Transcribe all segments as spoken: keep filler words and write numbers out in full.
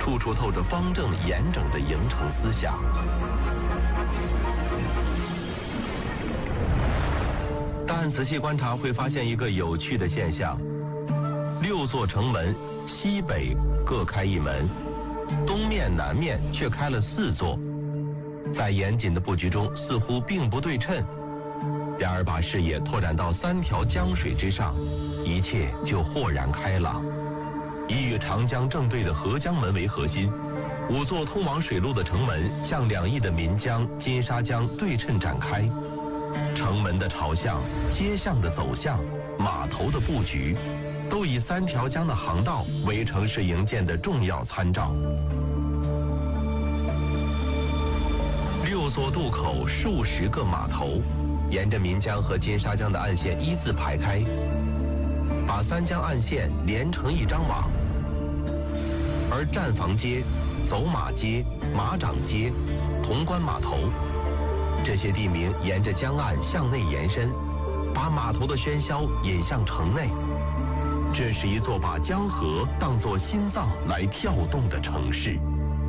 处处透着方正严整的营城思想。但仔细观察会发现一个有趣的现象：六座城门西北各开一门，东面南面却开了四座，在严谨的布局中似乎并不对称。然而把视野拓展到三条江水之上，一切就豁然开朗。以与长江正对的合江门为核心，五座通往水路的城门向两翼的岷江、金沙江对称展开。城门的朝向、街巷的走向、码头的布局，都以三条江的航道为城市营建的重要参照。六座渡口，数十个码头，沿着岷江和金沙江的岸线依次排开，把三江岸线连成一张网。而站房街、走马街、马掌街、潼关码头，这些地名沿着江岸向内延伸，把码头的喧嚣引向城内。这是一座把江河当作心脏来跳动的城市。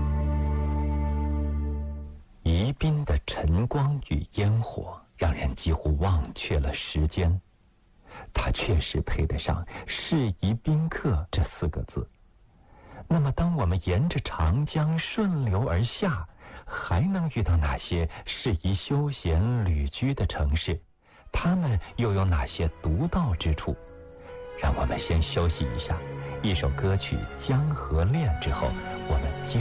宜宾的晨光与烟火让人几乎忘却了时间，它确实配得上适宜宾客这四个字。那么当我们沿着长江顺流而下，还能遇到哪些适宜休闲旅居的城市？它们又有哪些独到之处？让我们先休息一下，一首歌曲《江河恋》之后，我们接